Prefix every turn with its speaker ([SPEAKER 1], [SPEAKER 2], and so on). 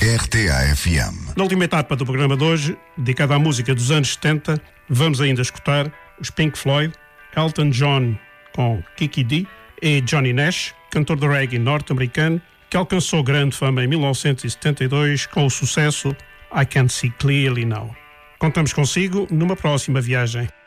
[SPEAKER 1] RTA-FM.
[SPEAKER 2] Na última etapa do programa de hoje, dedicada à música dos anos 70, vamos ainda escutar os Pink Floyd, Elton John com Kiki Dee e Johnny Nash, cantor de reggae norte-americano, que alcançou grande fama em 1972 com o sucesso I Can't See Clearly Now. Contamos consigo numa próxima viagem.